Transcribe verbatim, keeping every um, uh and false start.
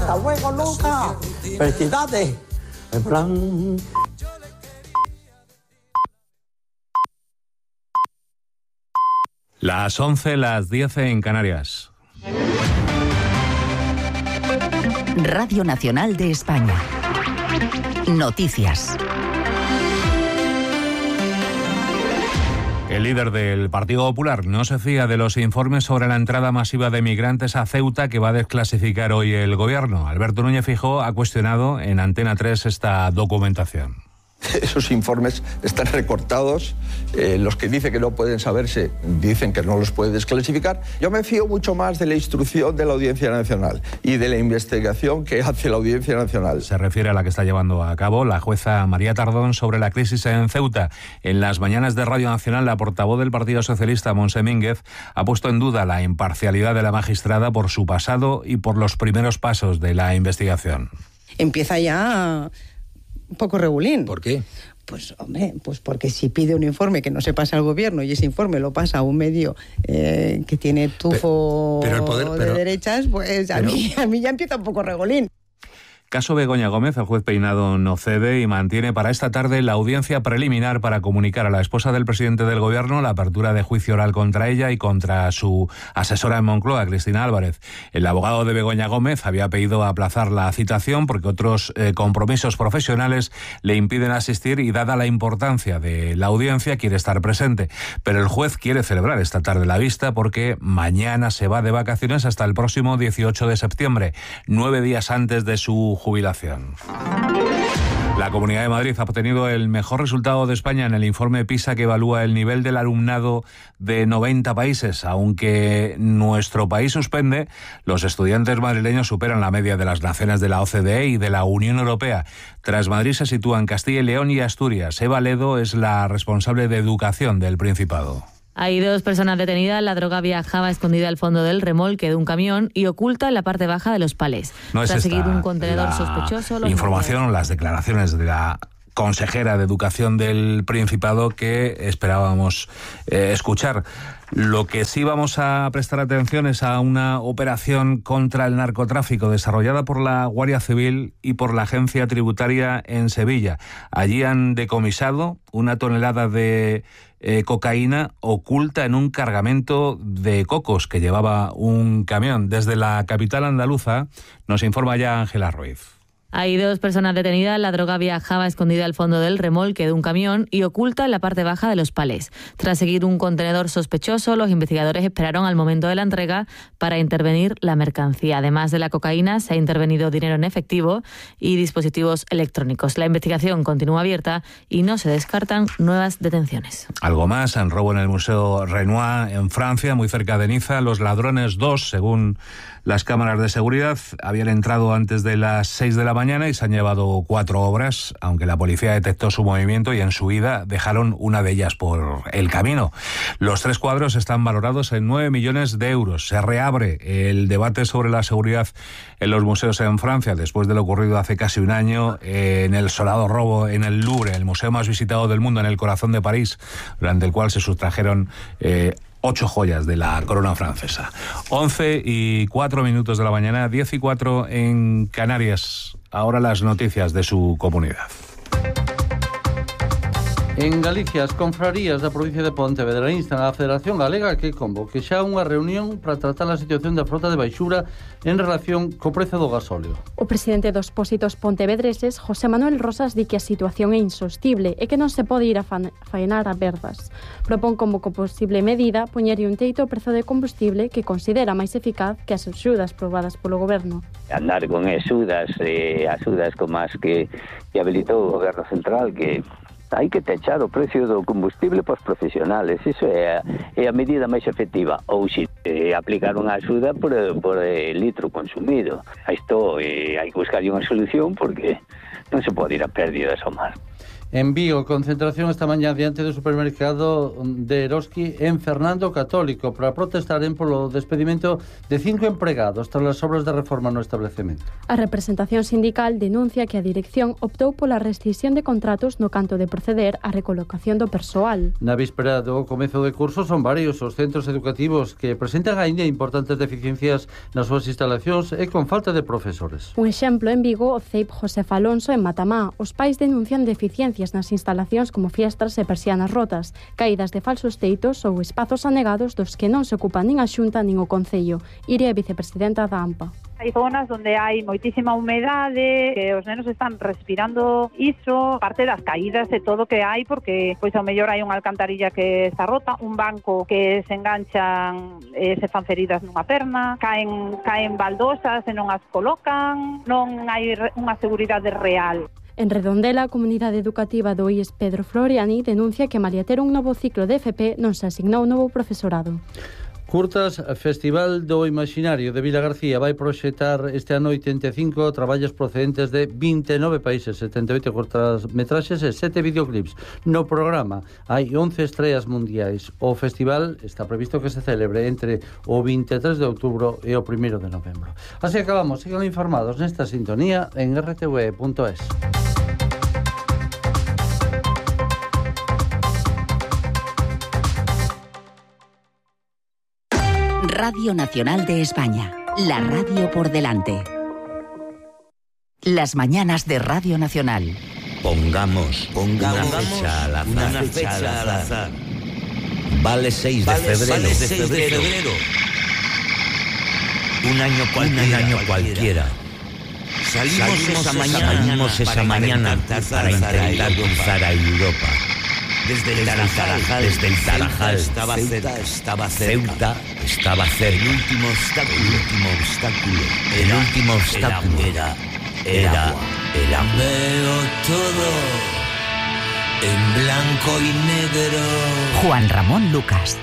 Hasta luego, Luca. Felicidades. En plan... Las once, las diez en Canarias. Radio Nacional de España. Noticias. El líder del Partido Popular no se fía de los informes sobre la entrada masiva de migrantes a Ceuta que va a desclasificar hoy el gobierno. Alberto Núñez Feijóo ha cuestionado en Antena tres esta documentación. Esos informes están recortados, eh, los que dicen que no pueden saberse dicen que no los puede desclasificar. Yo me fío mucho más de la instrucción de la Audiencia Nacional y de la investigación que hace la Audiencia Nacional. Se refiere a la que está llevando a cabo la jueza María Tardón sobre la crisis en Ceuta. En las mañanas de Radio Nacional, la portavoz del Partido Socialista, Montse Mínguez, ha puesto en duda la imparcialidad de la magistrada por su pasado y por los primeros pasos de la investigación. Empieza ya... un poco regulín. ¿Por qué? Pues, hombre, pues porque si pide un informe que no se pasa al gobierno y ese informe lo pasa a un medio eh, que tiene tufo pero, pero el poder, pero, de derechas, pues a, pero, mí, a mí ya empieza un poco regolín. Caso Begoña Gómez, el juez Peinado no cede y mantiene para esta tarde la audiencia preliminar para comunicar a la esposa del presidente del gobierno la apertura de juicio oral contra ella y contra su asesora en Moncloa, Cristina Álvarez. El abogado de Begoña Gómez había pedido aplazar la citación porque otros eh, compromisos profesionales le impiden asistir y, dada la importancia de la audiencia, quiere estar presente. Pero el juez quiere celebrar esta tarde la vista porque mañana se va de vacaciones hasta el próximo dieciocho de septiembre, nueve días antes de su jubilación. La Comunidad de Madrid ha obtenido el mejor resultado de España en el informe PISA que evalúa el nivel del alumnado de noventa países. Aunque nuestro país suspende, los estudiantes madrileños superan la media de las naciones de la O C D E y de la Unión Europea. Tras Madrid se sitúan Castilla y León y Asturias. Eva Ledo es la responsable de educación del Principado. Hay dos personas detenidas. La droga viajaba escondida al fondo del remolque de un camión y oculta en la parte baja de los palés. No es Tras esta seguir un contenedor la sospechoso... Los información, las declaraciones de la consejera de Educación del Principado que esperábamos eh, escuchar. Lo que sí vamos a prestar atención es a una operación contra el narcotráfico desarrollada por la Guardia Civil y por la Agencia Tributaria en Sevilla. Allí han decomisado una tonelada de eh, cocaína oculta en un cargamento de cocos que llevaba un camión. Desde la capital andaluza nos informa ya Ángela Ruiz. Hay dos personas detenidas. La droga viajaba escondida al fondo del remolque de un camión y oculta en la parte baja de los palés. Tras seguir un contenedor sospechoso, los investigadores esperaron al momento de la entrega para intervenir la mercancía. Además de la cocaína, se ha intervenido dinero en efectivo y dispositivos electrónicos. La investigación continúa abierta y no se descartan nuevas detenciones. Algo más, en robo en el Museo Renoir en Francia, muy cerca de Niza. Los ladrones, dos, según las cámaras de seguridad, habían entrado antes de las seis de la mañana y se han llevado cuatro obras, aunque la policía detectó su movimiento y en su huida dejaron una de ellas por el camino. Los tres cuadros están valorados en nueve millones de euros. Se reabre el debate sobre la seguridad en los museos en Francia después de lo ocurrido hace casi un año en el sonado robo en el Louvre, el museo más visitado del mundo en el corazón de París, durante el cual se sustrajeron eh, ocho joyas de la corona francesa. once y cuatro minutos de la mañana, diez y cuatro en Canarias. Ahora las noticias de su comunidad. En Galicia, as confrarías da provincia de Pontevedra instan á Federación Galega que convoque xa unha reunión para tratar a situación da frota de baixura en relación co prezo do gasóleo. O presidente dos Pósitos pontevedreses, José Manuel Rosas, di que a situación é insostible e que non se pode ir a faenar a verdas. Propón como posible medida poñerlle un teito ao prezo de combustible que considera máis eficaz que as axudas probadas polo goberno. Andar con axudas, eh, axudas como as que, que habilitou o goberno central, que hai que techar o precio do combustible para os profesionales, iso é a, é a medida máis efectiva, ou se eh, aplicar unha axuda por, por eh, litro consumido. A isto eh, hai que buscar unha solución porque non se pode ir a pérdidas ao mar. En Vigo, concentración esta mañá diante do supermercado de Eroski en Fernando Católico para protestaren polo despedimento de cinco empregados tras as obras de reforma no establecemento. A representación sindical denuncia que a dirección optou pola rescisión de contratos no canto de proceder á recolocación do persoal. Na víspera do comezo de curso son varios os centros educativos que presentan aínda importantes deficiencias nas súas instalacións e con falta de profesores. Un exemplo en Vigo, o C E I P Josef Alonso en Matamá. Os pais denuncian deficiencias nas instalacións como fiestras e persianas rotas, caídas de falsos teitos ou espazos anegados dos que non se ocupa nin a Xunta nin o Concello. Iria é vicepresidenta da AMPA. Hai zonas onde hai moitísima humedade, que os nenos están respirando iso, parte das caídas e todo que hai, porque pois ao mellor hai unha alcantarilla que está rota, un banco que se enganchan e se fan feridas nunha perna, caen, caen baldosas e non as colocan, non hai unha seguridade real. En Redondela, a comunidade educativa do I E S Pedro Floriani denuncia que malia ter un novo ciclo de F P non se asignou novo profesorado. Curtas, Festival do Imaginario de Vila García vai proxectar este ano oitenta e cinco traballos procedentes de vinte e nove países, setenta e oito cortometraxes e sete videoclips. No programa hai once estreas mundiais. O festival está previsto que se celebre entre o vinte e tres de outubro e o primeiro de novembro. Así acabamos. Sigan informados nesta sintonía en r t v punto es. Radio Nacional de España, la radio por delante. Las mañanas de Radio Nacional. Pongamos, pongamos una fecha al azar. Una fecha al azar. Vale seis de febrero. Vale seis de febrero. Un año cualquiera. Un año cualquiera. Salimos, Salimos esa mañana, salimos esa para mañana para intentar cruzar a Europa. Desde el Tarajal, desde el Tarajal, estaba Ceuta, estaba Ceuta, estaba cerca. El último obstáculo, el último obstáculo, el último obstáculo era, era, era. Veo todo en blanco y negro. Juan Ramón Lucas.